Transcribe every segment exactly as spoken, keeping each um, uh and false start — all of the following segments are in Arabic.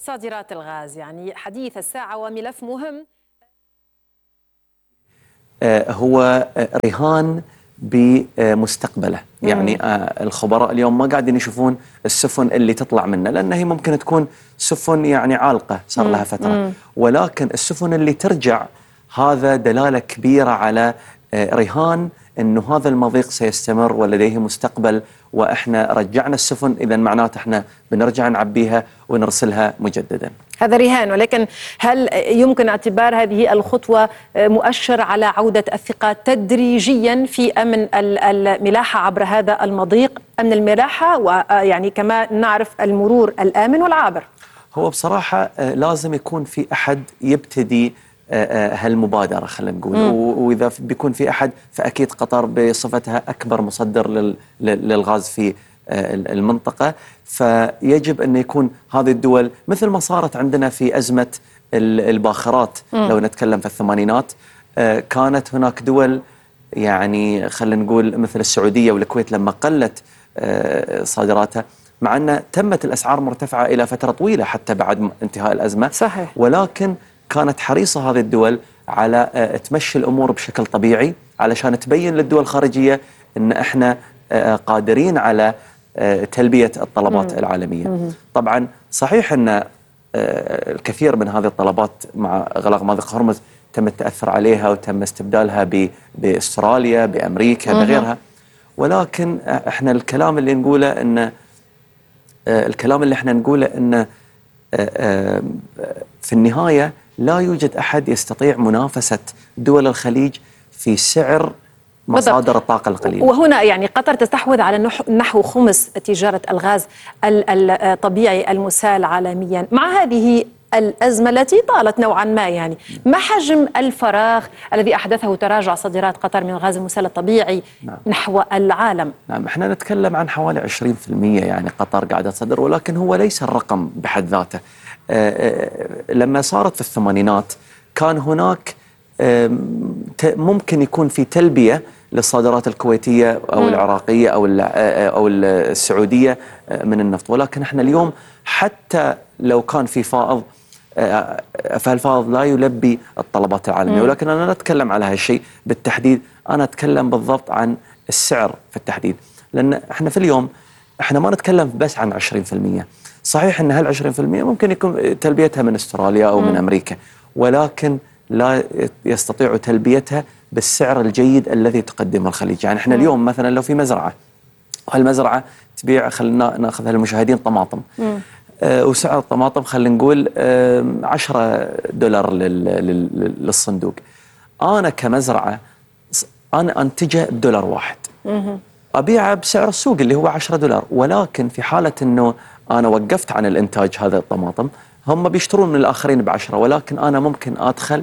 صادرات الغاز، يعني حديث الساعة وملف مهم. هو رهان بمستقبله. يعني الخبراء اليوم ما قاعدين يشوفون السفن اللي تطلع منه، لأن هي ممكن تكون سفن يعني عالقة صار لها فترة، ولكن السفن اللي ترجع هذا دلالة كبيرة على رهان أنه هذا المضيق سيستمر ولديه مستقبل، وإحنا رجعنا السفن، إذا معناته إحنا بنرجع نعبيها ونرسلها مجددا. هذا رهان، ولكن هل يمكن اعتبار هذه الخطوة مؤشر على عودة الثقة تدريجيا في أمن الملاحة عبر هذا المضيق، أمن الملاحة ويعني كما نعرف المرور الآمن والعابر؟ هو بصراحة لازم يكون في أحد يبتدي هالمبادرة، خلينا نقول، وإذا بيكون في أحد فأكيد قطر بصفتها أكبر مصدر للغاز في المنطقة، فيجب أن يكون هذه الدول مثل ما صارت عندنا في أزمة الباخرات. لو نتكلم في الثمانينات كانت هناك دول، يعني خلينا نقول مثل السعودية والكويت، لما قلت صادراتها، مع أن تمت الأسعار مرتفعة إلى فترة طويلة حتى بعد انتهاء الأزمة، صحيح. ولكن كانت حريصة هذه الدول على تمشي الأمور بشكل طبيعي علشان تبين للدول الخارجية أن إحنا قادرين على تلبية الطلبات مم. العالمية. مم. طبعا صحيح أن الكثير من هذه الطلبات مع إغلاق مضيق هرمز تم التأثر عليها وتم استبدالها بأستراليا، بأمريكا، مم. بغيرها، ولكن إحنا الكلام اللي نقوله أن الكلام اللي إحنا نقوله أن في النهاية لا يوجد أحد يستطيع منافسة دول الخليج في سعر مصادر الطاقة القليلة. وهنا يعني قطر تستحوذ على نحو خمس تجارة الغاز الطبيعي المسال عالميا. مع هذه الأزمة التي طالت نوعا ما، يعني ما حجم الفراغ الذي أحدثه تراجع صادرات قطر من الغاز المسال الطبيعي نعم. نحو العالم؟ نعم، احنا نتكلم عن حوالي عشرين بالمئة يعني قطر قاعدة تصدر، ولكن هو ليس الرقم بحد ذاته. لما صارت في الثمانينات كان هناك ممكن يكون في تلبية للصادرات الكويتية أو م. العراقية أو أو السعودية من النفط، ولكن احنا اليوم حتى لو كان في فائض، فالفائض لا يلبي الطلبات العالمية. م. ولكن أنا لا أتكلم على هالشيء بالتحديد، أنا أتكلم بالضبط عن السعر في التحديد، لأن احنا في اليوم احنا ما نتكلم بس عن عشرين بالمئة. صحيح أن هال عشرين بالمئة ممكن يكون تلبيتها من استراليا أو م. من أمريكا، ولكن لا يستطيع تلبيتها بالسعر الجيد الذي تقدمه الخليج. يعني احنا اليوم مثلا لو في مزرعة، وهالمزرعة تبيع، خلينا ناخذها للمشاهدين، طماطم، آه وسعر الطماطم خلينا نقول آه عشرة دولار للصندوق. أنا كمزرعة أنا أنتجه بدولار واحد، أبيعه بسعر السوق اللي هو عشرة دولار، ولكن في حالة أنه أنا وقفت عن الإنتاج هذا الطماطم، هم بيشترون من الآخرين بعشرة، ولكن أنا ممكن أدخل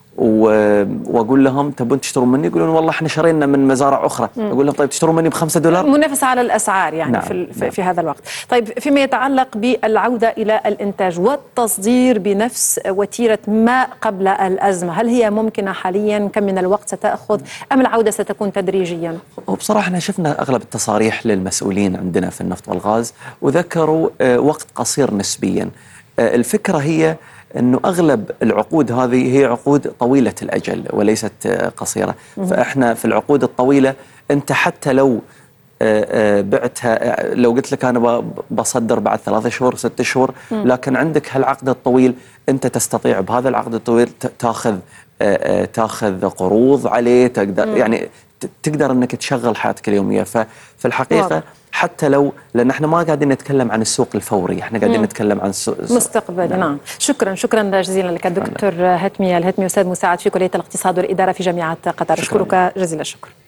واقول لهم تبون تشترون مني، يقولون والله احنا شرينا من مزارع اخرى، مم. اقول لهم طيب تشترون مني بخمسة دولار. منافسه على الاسعار يعني. نعم. في, نعم. في هذا الوقت. طيب فيما يتعلق بالعوده الى الانتاج والتصدير بنفس وتيره ما قبل الازمه، هل هي ممكنه حاليا؟ كم من الوقت ستاخذ ام العوده ستكون تدريجيا؟ وبصراحه احنا شفنا اغلب التصاريح للمسؤولين عندنا في النفط والغاز وذكروا وقت قصير نسبيا. الفكره هي أنه أغلب العقود هذه هي عقود طويلة الأجل وليست قصيرة. فإحنا في العقود الطويلة أنت حتى لو بعتها، لو قلت لك أنا بصدر بعد ثلاثة شهور ستة شهور، لكن عندك هالعقد الطويل أنت تستطيع بهذا العقد الطويل تأخذ تأخذ قروض عليه، تقدر يعني تقدر أنك تشغل حياتك اليومية. ففي الحقيقة حتى لو، لأن احنا ما قاعدين نتكلم عن السوق الفوري، احنا قاعدين مم. نتكلم عن السوق مستقبلي. نعم. نعم. شكرا شكرا جزيلا لك الدكتور هتمي الهتمي، أستاذ مساعد في كلية الاقتصاد والإدارة في جامعة قطر. أشكرك جزيل الشكر.